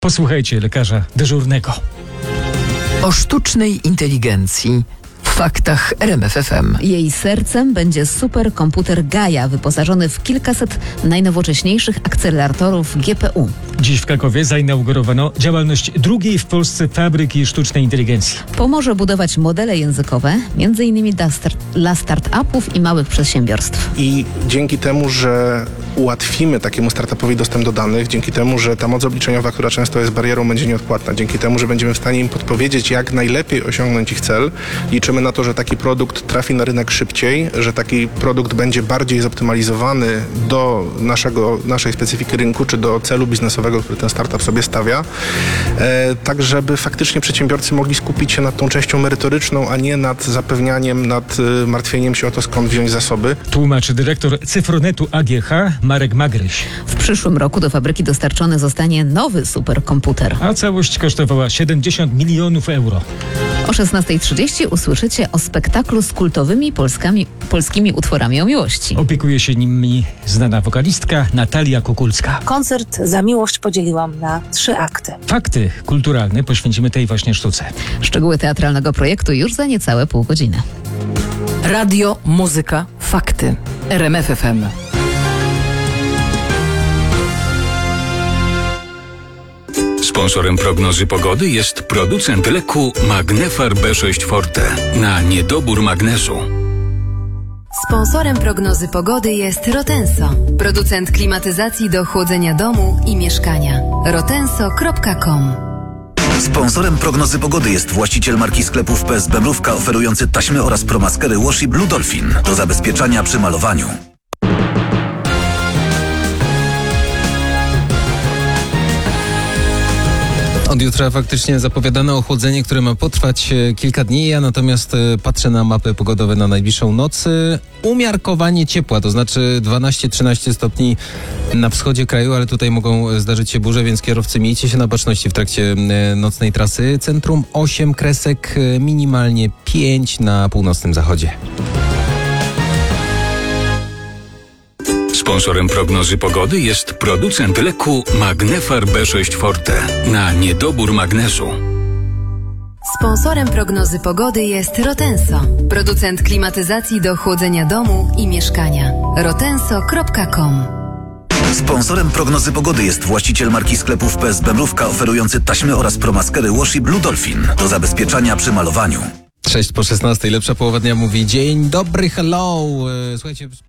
Posłuchajcie lekarza dyżurnego. O sztucznej inteligencji w faktach RMF FM. Jej sercem będzie superkomputer Gaia, wyposażony w kilkaset najnowocześniejszych akceleratorów GPU. Dziś w Krakowie zainaugurowano działalność drugiej w Polsce fabryki sztucznej inteligencji. Pomoże budować modele językowe, m.in. dla start-upów i małych przedsiębiorstw. I dzięki temu, że ułatwimy takiemu startupowi dostęp do danych, dzięki temu, że ta moc obliczeniowa, która często jest barierą, będzie nieodpłatna, dzięki temu, że będziemy w stanie im podpowiedzieć, jak najlepiej osiągnąć ich cel, liczymy na to, że taki produkt trafi na rynek szybciej, że taki produkt będzie bardziej zoptymalizowany do naszej specyfiki rynku, czy do celu biznesowego, który ten startup sobie stawia, tak żeby faktycznie przedsiębiorcy mogli skupić się nad tą częścią merytoryczną, a nie nad zapewnianiem, nad martwieniem się o to, skąd wziąć zasoby. Tłumaczy dyrektor Cyfronetu AGH Marek Magryś. W przyszłym roku do fabryki dostarczony zostanie nowy superkomputer. A całość kosztowała 70 milionów euro. O 16:30 usłyszycie o spektaklu z kultowymi polskimi utworami o miłości. Opiekuje się nimi znana wokalistka Natalia Kukulska. Koncert Za miłość podzieliłam na 3 akty. Fakty kulturalne poświęcimy tej właśnie sztuce. Szczegóły teatralnego projektu już za niecałe pół godziny. Radio, muzyka, fakty. RMF FM. Sponsorem prognozy pogody jest producent leku Magnefar B6 Forte na niedobór magnezu. Sponsorem prognozy pogody jest Rotenso, producent klimatyzacji do chłodzenia domu i mieszkania. rotenso.com. Sponsorem prognozy pogody jest właściciel marki sklepów PSB Mrówka, oferujący taśmy oraz promaskery Washi Blue Dolphin do zabezpieczania przy malowaniu. Od jutra faktycznie zapowiadane ochłodzenie, które ma potrwać kilka dni. Ja natomiast patrzę na mapy pogodowe na najbliższą noc. Umiarkowanie ciepła, to znaczy 12-13 stopni na wschodzie kraju, ale tutaj mogą zdarzyć się burze, więc kierowcy miejcie się na baczności w trakcie nocnej trasy. Centrum 8 kresek, minimalnie 5 na północnym zachodzie. Sponsorem prognozy pogody jest producent leku Magnefar B6 Forte na niedobór magnezu. Sponsorem prognozy pogody jest Rotenso, producent klimatyzacji do chłodzenia domu i mieszkania. rotenso.com. Sponsorem prognozy pogody jest właściciel marki sklepów PSB Mrówka, oferujący taśmy oraz promaskery Washi Blue Dolphin do zabezpieczania przy malowaniu. 6 po 16, lepsza połowa dnia mówi dzień dobry, hello. Słuchajcie...